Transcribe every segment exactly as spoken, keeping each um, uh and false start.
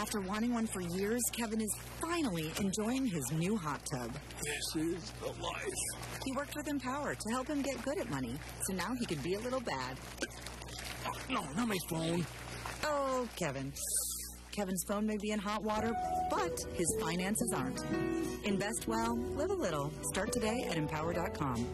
After wanting one for years, Kevin is finally enjoying his new hot tub. This is the life. He worked with Empower to help him get good at money, so now he could be a little bad. Oh, no, not my phone. Oh, Kevin. Kevin's phone may be in hot water, but his finances aren't. Invest well, live a little. Start today at empower dot com.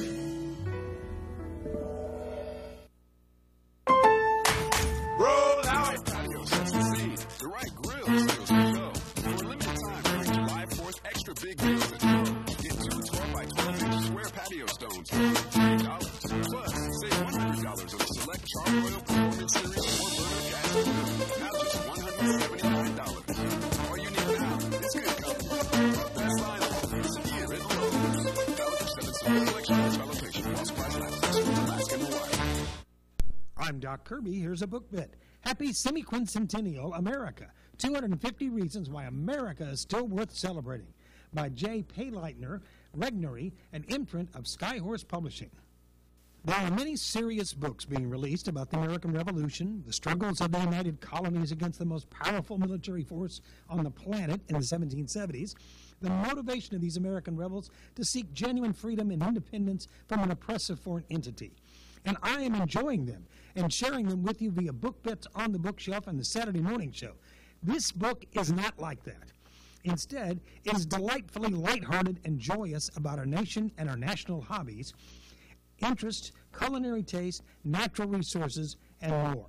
Roll out! Patio sets the scene. The right grill seals the dough. For a limited time during July fourth, extra big meals at Pro. Get two twelve by twelve inch square patio stones for fifteen dollars. Plus, save one hundred dollars on the select Char-Broil Performance Series four burner gas grill. Now just one hundred seventy-nine dollars. All you need now is good company. Best lineup is here at Lowe's. Valid for seven seven selection of fellow patient. Lost price lapses. Alaska and Hawaii. I'm Doc Kirby. Here's a book bit. Happy Semi-Quincentennial America. two hundred fifty Reasons Why America is Still Worth Celebrating by J. Payleitner, Regnery, an imprint of Skyhorse Publishing. There are many serious books being released about the American Revolution, the struggles of the United Colonies against the most powerful military force on the planet in the seventeen seventies, the motivation of these American rebels to seek genuine freedom and independence from an oppressive foreign entity. And I am enjoying them and sharing them with you via Book Bits on the Bookshelf and the Saturday Morning Show. This book is not like that. Instead, it is delightfully lighthearted and joyous about our nation and our national hobbies, interests, culinary taste, natural resources, and more.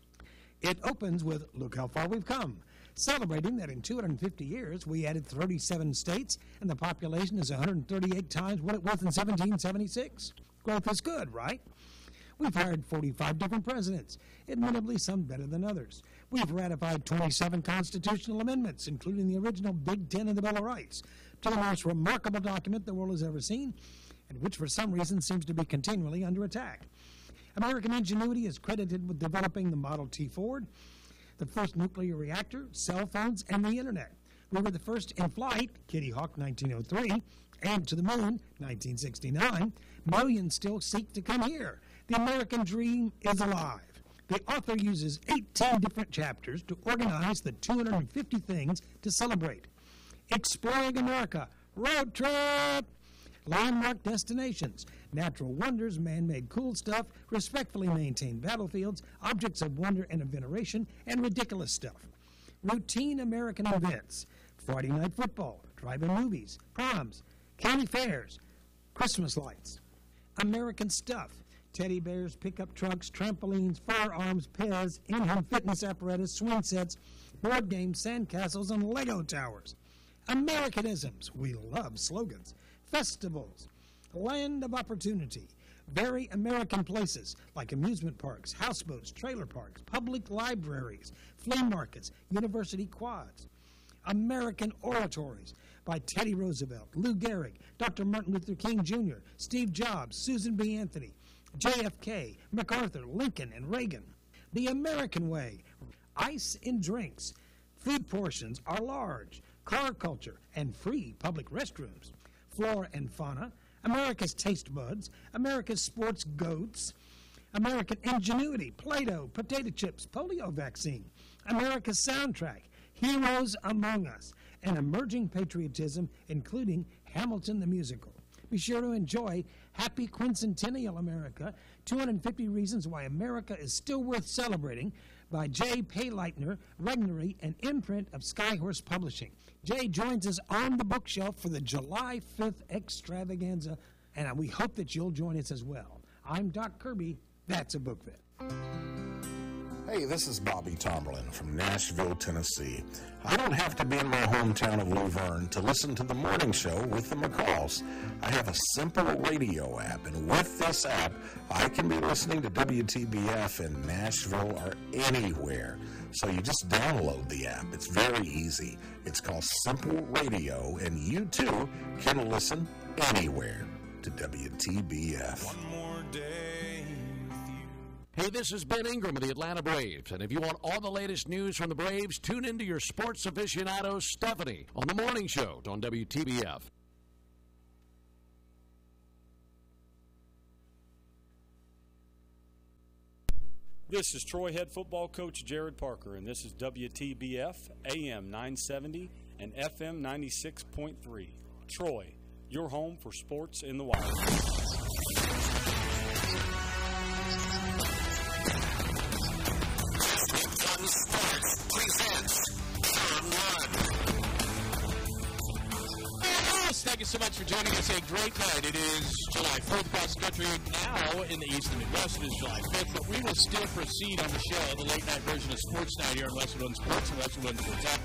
It opens with Look How Far We've Come, celebrating that in two hundred fifty years we added thirty-seven states and the population is one hundred thirty-eight times what it was in seventeen seventy-six. Growth is good, right? We've hired forty-five different presidents, admittedly some better than others. We've ratified twenty-seven constitutional amendments, including the original Big Ten and the Bill of Rights, to the most remarkable document the world has ever seen, and which for some reason seems to be continually under attack. American ingenuity is credited with developing the Model T Ford, the first nuclear reactor, cell phones, and the Internet. We were the first in flight, Kitty Hawk nineteen oh three, and to the moon, nineteen sixty-nine. Millions still seek to come here. The American dream is alive. The author uses eighteen different chapters to organize the two hundred fifty things to celebrate. Exploring America, road trip, landmark destinations, natural wonders, man-made cool stuff, respectfully maintained battlefields, objects of wonder and of veneration, and ridiculous stuff. Routine American events, Friday night football, drive-in movies, proms, county fairs, Christmas lights. American stuff, teddy bears, pickup trucks, trampolines, firearms, Pez, in-home fitness apparatus, swing sets, board games, sandcastles, and Lego towers. Americanisms, we love slogans. Festivals, land of opportunity, very American places like amusement parks, houseboats, trailer parks, public libraries, flea markets, university quads. American oratories by Teddy Roosevelt, Lou Gehrig, Doctor Martin Luther King Junior, Steve Jobs, Susan B. Anthony, J F K, MacArthur, Lincoln, and Reagan. The American way, ice and drinks. Food portions are large, car culture, and free public restrooms. Flora and fauna, America's taste buds, America's sports goats, American ingenuity, Play-Doh, potato chips, polio vaccine, America's soundtrack, heroes among us, and emerging patriotism, including Hamilton the Musical. Be sure to enjoy Happy Quincentennial America, two hundred fifty Reasons Why America is Still Worth Celebrating by J. Payleitner, Regnery, an imprint of Skyhorse Publishing. Jay joins us on the bookshelf for the July fifth extravaganza, and we hope that you'll join us as well. I'm Doc Kirby. That's a book fit. Hey, this is Bobby Tomberlin from Nashville, Tennessee. I don't have to be in my hometown of Luverne to listen to the morning show with the McCalls. I have a simple radio app, and with this app, I can be listening to W T B F in Nashville or anywhere. So you just download the app. It's very easy. It's called Simple Radio, and you too can listen anywhere to W T B F. One more day with you. Hey, this is Ben Ingram of the Atlanta Braves, and if you want all the latest news from the Braves, tune into your sports aficionado, Stephanie, on the morning show on W T B F. This is Troy head football coach Jared Parker, and this is W T B F A M nine seventy and F M ninety-six point three. Troy, your home for sports in the wire. One Sports presents Third One. Thank you so much for joining us. A great night. It is July fourth across the country. Now in the East and Midwest, it is July fifth, but we will still proceed on the show, the late night version of Sports Night here on Westwood One Sports and Westwood One Sports App,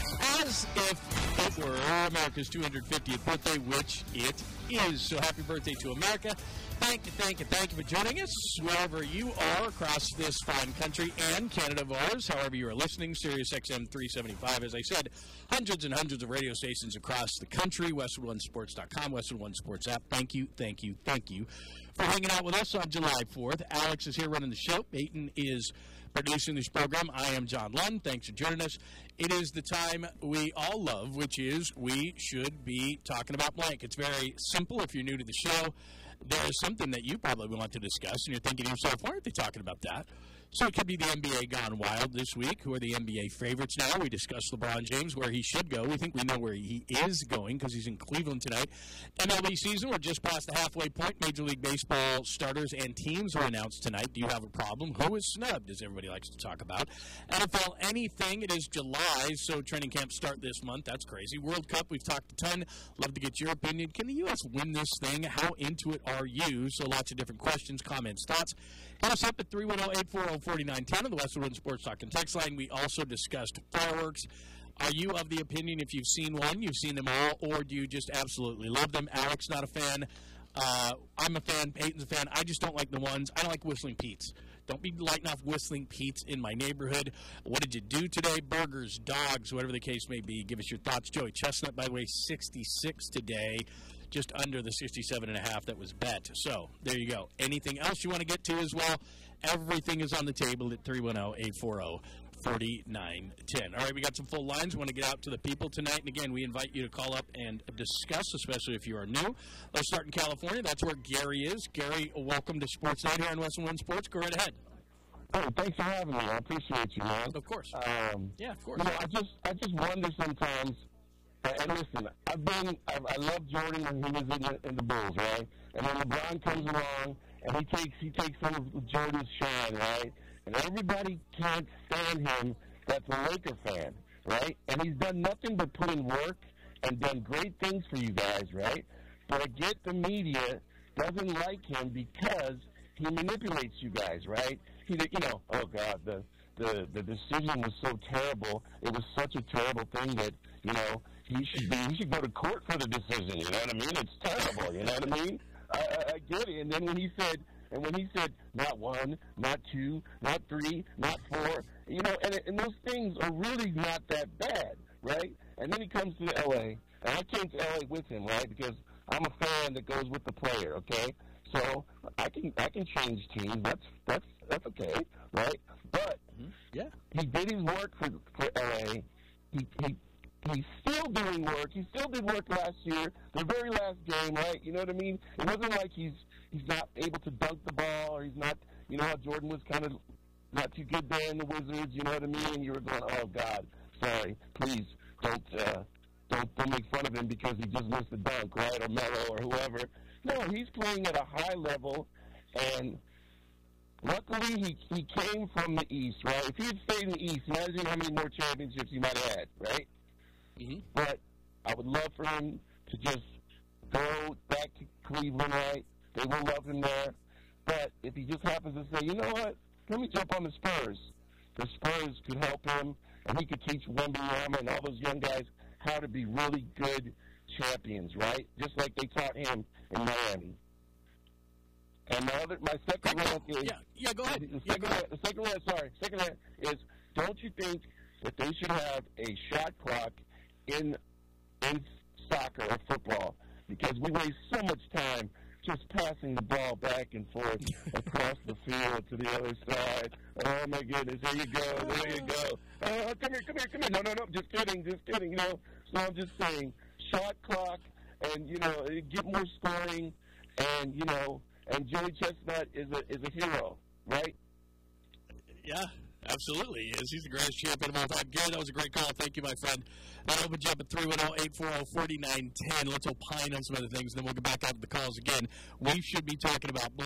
as if it were America's two hundred fiftieth birthday, which it is. So happy birthday to America. Thank you, thank you, thank you for joining us wherever you are across this fine country and Canada of ours, however you are listening. Sirius X M three seventy-five, as I said, hundreds and hundreds of radio stations across the country. Westwood One Sports dot com, Westwood One Sports app. Thank you, thank you, thank you for hanging out with us on July fourth. Alex is here running the show. Peyton is producing this program. I am John Lund. Thanks for joining us. It is the time we all love, which is we should be talking about blank. It's very simple if you're new to the show. There's something that you probably want to discuss, and you're thinking to yourself, why aren't they talking about that? So it could be the N B A gone wild this week. Who are the N B A favorites now? We discussed LeBron James, where he should go. We think we know where he is going because he's in Cleveland tonight. M L B season, we're just past the halfway point. Major League Baseball starters and teams are announced tonight. Do you have a problem? Who is snubbed, as everybody likes to talk about? N F L anything. It is July, so training camps start this month. That's crazy. World Cup, we've talked a ton. Love to get your opinion. Can the U S win this thing? How into it are you? So lots of different questions, comments, thoughts. Hit us up at three one zero, eight four zero, four nine one zero on the Westwood One Sports Talk and Text line. We also discussed fireworks. Are you of the opinion, if you've seen one, you've seen them all, or do you just absolutely love them? Alex, not a fan. Uh, I'm a fan. Peyton's a fan. I just don't like the ones. I don't like Whistling Pete's. Don't be lighting off Whistling Pete's in my neighborhood. What did you do today? Burgers, dogs, whatever the case may be. Give us your thoughts. Joey Chestnut, by the way, sixty-six today. Just under the sixty-seven and a half that was bet. So there you go. Anything else you want to get to as well? Everything is on the table at three one zero, eight four zero, four nine one zero. All right, we got some full lines. We want to get out to the people tonight. And again, we invite you to call up and discuss, especially if you are new. Let's start in California. That's where Gary is. Gary, welcome to Sports Night here on Westwood One Sports. Go right ahead. Oh, thanks for having me. I appreciate you, man. Of course. Um, yeah, of course. You know, I just, I just wonder sometimes. And listen, I've been, I, I love Jordan when he was in the, in the Bulls, right? And then LeBron comes along, and he takes, he takes some of Jordan's shine, right? And everybody can't stand him that's a Laker fan, right? And he's done nothing but put in work and done great things for you guys, right? But I get the media doesn't like him because he manipulates you guys, right? He, you know, oh God, the the the decision was so terrible. It was such a terrible thing that, you know, he should be, he should go to court for the decision. You know what I mean? It's terrible. You know what I mean? I, I, I get it. And then when he said, and when he said, not one, not two, not three, not four, you know, and and those things are really not that bad, right? And then he comes to L A, and I came to L A with him, right? Because I'm a fan that goes with the player. Okay, so I can I can change teams. That's that's that's okay, right? But mm-hmm. yeah, he did his work for for L A. He he. He's still doing work. He still did work last year, the very last game, right? You know what I mean? It wasn't like he's he's not able to dunk the ball, or he's not, you know how Jordan was kind of not too good there in the Wizards, you know what I mean? And you were going, oh, God, sorry, please don't uh, don't, don't make fun of him because he just missed a dunk, right, or Melo or whoever. No, he's playing at a high level, and luckily he, he came from the East, right? If he had stayed in the East, imagine how many more championships he might have had, right? Mm-hmm. But I would love for him to just go back to Cleveland, right? They will love him there. But if he just happens to say, you know what, let me jump on the Spurs. The Spurs could help him, and he could teach Wembanyama and all those young guys how to be really good champions, right? Just like they taught him in Miami. And my other, my second rant is... Yeah, yeah, go ahead. The yeah, second, go ahead. Rant, the second rant, sorry, second rant is, don't you think that they should have a shot clock in in soccer or football, because we waste so much time just passing the ball back and forth across the field to the other side. Oh my goodness, there you go, there you go. Oh, come here, come here, come here. No, no, no, just kidding, just kidding, you know. So I'm just saying, shot clock and, you know, get more scoring, and, you know, and Joey Chestnut is a is a hero, right? Yeah, absolutely. He is. He's the greatest champion of all time. Gary, that was a great call. Thank you, my friend. That opens you up at three one zero, eight four zero, four nine one zero. Let's opine on some other things, and then we'll get back out to the calls again. We should be talking about